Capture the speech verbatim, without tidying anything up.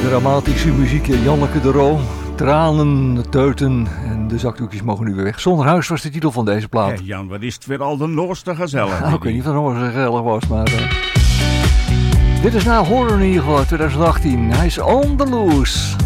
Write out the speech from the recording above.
Dramatische muziek, Janneke de Roo. Tranen, teuten en de zakdoekjes mogen nu weer weg. Zonder huis was de titel van deze plaat. Hey Jan, wat is het weer al de noorste gezellig. Nou, ik weet niet of het nog zo gezellig was, maar... Uh... Dit is nou Horror in ieder geval, twintig achttien. Hij is on the loose.